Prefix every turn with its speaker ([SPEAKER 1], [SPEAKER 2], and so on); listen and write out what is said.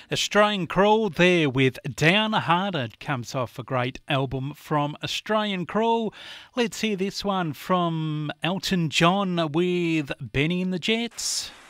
[SPEAKER 1] Australian Crawl there with Downhearted comes off a great album from Australian Crawl. Let's hear this one from Elton John with Benny and the Jets.